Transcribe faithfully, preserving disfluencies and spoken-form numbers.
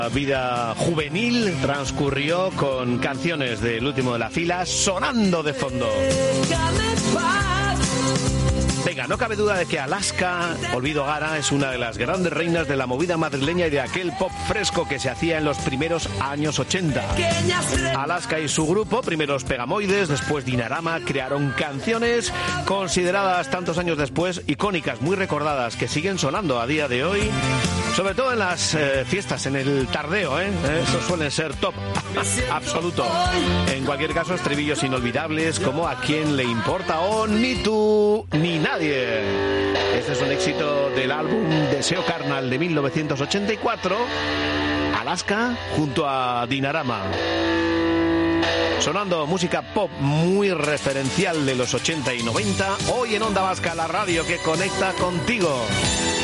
La vida juvenil transcurrió con canciones del último de la fila sonando de fondo. Venga, no cabe duda de que Alaska, Olvido Gara, es una de las grandes reinas de la movida madrileña y de aquel pop fresco que se hacía en los primeros años ochenta. Alaska y su grupo, primero los Pegamoides, después Dinarama, crearon canciones consideradas tantos años después icónicas, muy recordadas, que siguen sonando a día de hoy, sobre todo en las eh, fiestas, en el tardeo, ¿eh? Eso suelen ser top absoluto. En cualquier caso, estribillos inolvidables como A quién le importa o Ni tú ni nadie. Este es un éxito del álbum Deseo Carnal de mil novecientos ochenta y cuatro, Alaska junto a Dinarama. Sonando música pop muy referencial de los ochenta y noventa, hoy en Onda Vasca, la radio que conecta contigo.